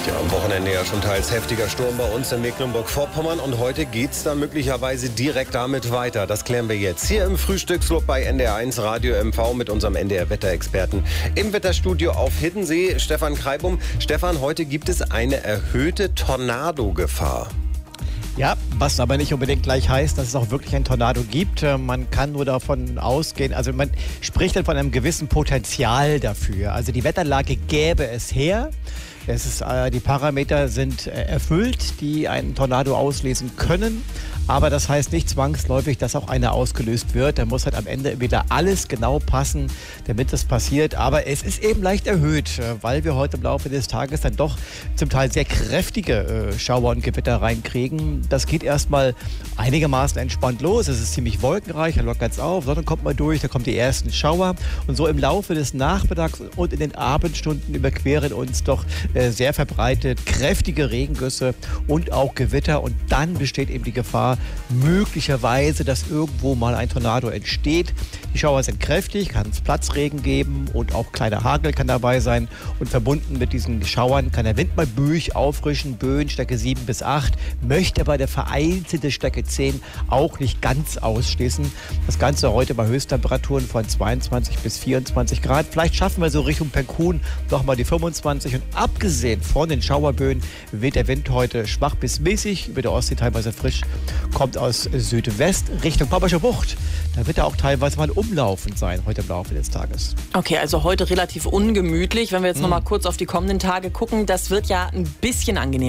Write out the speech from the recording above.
Ja, am Wochenende ja schon teils heftiger Sturm bei uns in Mecklenburg-Vorpommern und heute geht's da möglicherweise direkt damit weiter. Das klären wir jetzt hier im Frühstücksclub bei NDR1 Radio MV mit unserem NDR-Wetterexperten im Wetterstudio auf Hiddensee, Stefan Kreibum. Stefan, heute gibt es eine erhöhte Tornado-Gefahr. Ja, was aber nicht unbedingt gleich heißt, dass es auch wirklich ein Tornado gibt. Man kann nur davon ausgehen, also man spricht dann von einem gewissen Potenzial dafür. Also die Wetterlage gäbe es her. Die Parameter sind erfüllt, die einen Tornado auslösen können. Aber das heißt nicht zwangsläufig, dass auch einer ausgelöst wird. Da muss halt am Ende wieder alles genau passen, damit das passiert. Aber es ist eben leicht erhöht, weil wir heute im Laufe des Tages dann doch zum Teil sehr kräftige Schauer und Gewitter reinkriegen. Das geht erstmal einigermaßen entspannt los. Es ist ziemlich wolkenreich, da lockert es auf, Sonne kommt mal durch, da kommen die ersten Schauer. Und so im Laufe des Nachmittags und in den Abendstunden überqueren uns doch sehr verbreitet kräftige Regengüsse und auch Gewitter. Und dann besteht eben die Gefahr, möglicherweise, dass irgendwo mal ein Tornado entsteht. Die Schauer sind kräftig, kann es Platzregen geben und auch kleiner Hagel kann dabei sein. Und verbunden mit diesen Schauern kann der Wind mal büchig auffrischen, Böen Stärke 7 bis 8, möchte aber der vereinzelte Stärke 10 auch nicht ganz ausschließen. Das Ganze heute bei Höchsttemperaturen von 22 bis 24 Grad. Vielleicht schaffen wir so Richtung Penkun nochmal die 25. Und abgesehen von den Schauerböen weht der Wind heute schwach bis mäßig, über der Ostsee teilweise frisch, kommt aus Südwest Richtung Poppersche Bucht. Da wird er auch teilweise mal umlaufend sein, heute im Laufe des Tages. Okay, also heute relativ ungemütlich. Wenn wir jetzt noch mal kurz auf die kommenden Tage gucken, das wird ja ein bisschen angenehmer.